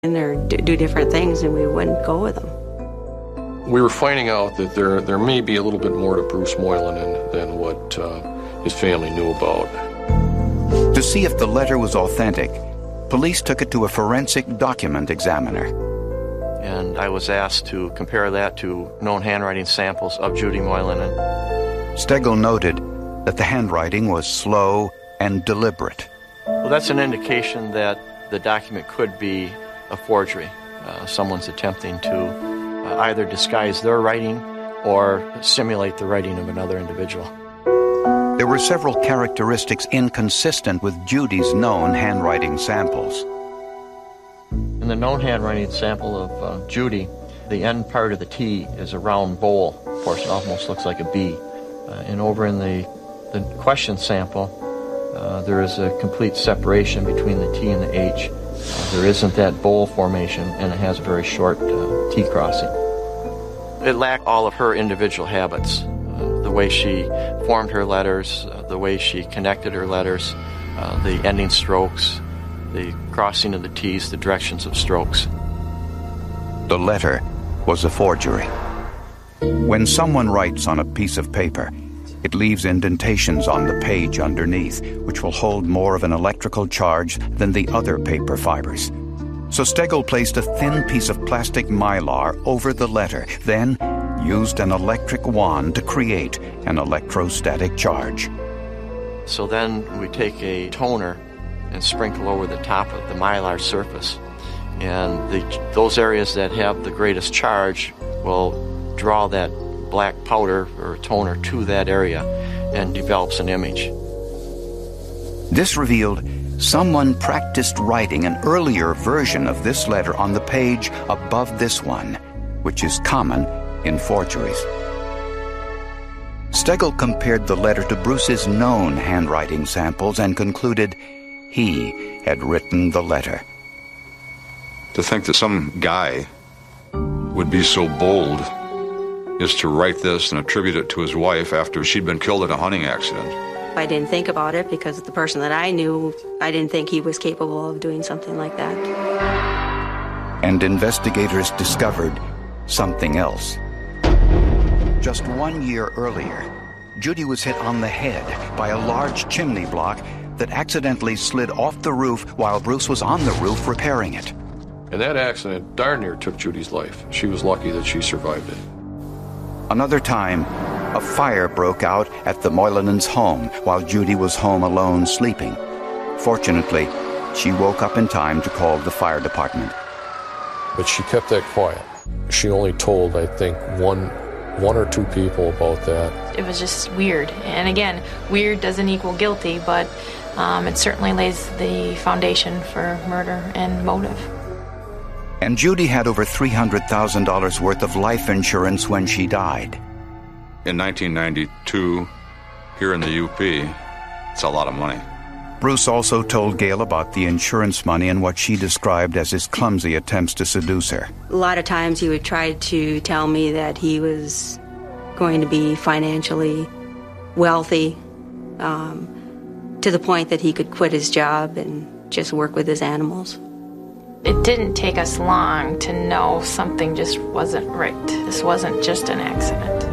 or do different things, and we wouldn't go with them. We were finding out that there may be a little bit more to Bruce Moylan than what his family knew about. To see if the letter was authentic, police took it to a forensic document examiner. And I was asked to compare that to known handwriting samples of Judy Moylan. Stegall noted that the handwriting was slow and deliberate. Well, that's an indication that the document could be a forgery. Someone's attempting to either disguise their writing or simulate the writing of another individual. There were several characteristics inconsistent with Judy's known handwriting samples. In the known handwriting sample of Judy, the end part of the T is a round bowl portion, almost looks like a B. And over in the question sample, there is a complete separation between the T and the H. There isn't that bowl formation, and it has a very short T crossing. It lacked all of her individual habits. The way she formed her letters, the way she connected her letters, the ending strokes, the crossing of the T's, the directions of strokes. The letter was a forgery. When someone writes on a piece of paper, it leaves indentations on the page underneath, which will hold more of an electrical charge than the other paper fibers. So Stegall placed a thin piece of plastic mylar over the letter, then used an electric wand to create an electrostatic charge. So then we take a toner and sprinkle over the top of the mylar surface. And those areas that have the greatest charge will draw that black powder or toner to that area and develops an image. This revealed someone practiced writing an earlier version of this letter on the page above this one, which is common in forgeries. Stegall compared the letter to Bruce's known handwriting samples and concluded he had written the letter. To think that some guy would be so bold is to write this and attribute it to his wife after she'd been killed in a hunting accident. I didn't think about it because the person that I knew, I didn't think he was capable of doing something like that. And investigators discovered something else. Just 1 year earlier, Judy was hit on the head by a large chimney block that accidentally slid off the roof while Bruce was on the roof repairing it. And that accident darn near took Judy's life. She was lucky that she survived it. Another time, a fire broke out at the Moylanens' home while Judy was home alone sleeping. Fortunately, she woke up in time to call the fire department. But she kept that quiet. She only told, I think, one or two people about that. It was just weird. And again, weird doesn't equal guilty, but it certainly lays the foundation for murder and motive. And Judy had over $300,000 worth of life insurance when she died. In 1992, here in the UP, it's a lot of money. Bruce also told Gail about the insurance money and what she described as his clumsy attempts to seduce her. A lot of times he would try to tell me that he was going to be financially wealthy, to the point that he could quit his job and just work with his animals. It didn't take us long to know something just wasn't right. This wasn't just an accident.